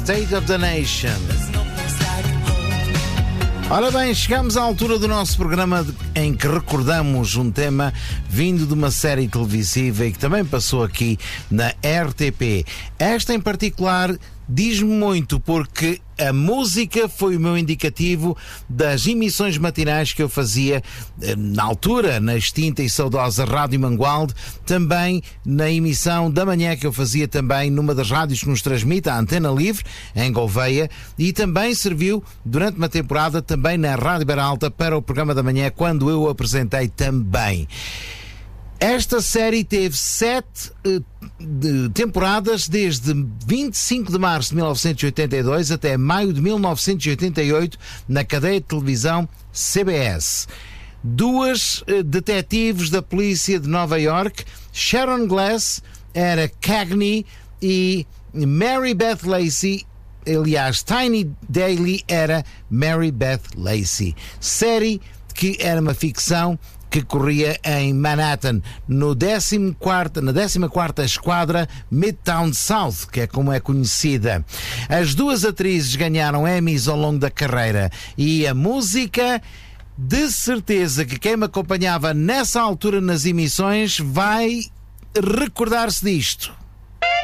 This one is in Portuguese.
State of the Nation. Ora bem, chegamos à altura do nosso programa em que recordamos um tema vindo de uma série televisiva e que também passou aqui na RTP. Esta em particular diz-me muito porque a música foi o meu indicativo das emissões matinais que eu fazia na altura, na extinta e saudosa Rádio Mangualde, também na emissão da manhã que eu fazia também numa das rádios que nos transmite, a Antena Livre, em Gouveia, e também serviu durante uma temporada também na Rádio Beralta para o programa da manhã, quando eu o apresentei também. Esta série teve 7 temporadas, desde 25 de março de 1982 até maio de 1988, na cadeia de televisão CBS. Duas detetives da polícia de Nova York, Sharon Glass era Cagney e Mary Beth Lacey, aliás, Tiny Daly era Mary Beth Lacey. Série que era uma ficção que corria em Manhattan, na 14ª Esquadra Midtown South, que é como é conhecida. As duas atrizes ganharam Emmys ao longo da carreira e a música, de certeza que quem me acompanhava nessa altura nas emissões vai recordar-se disto.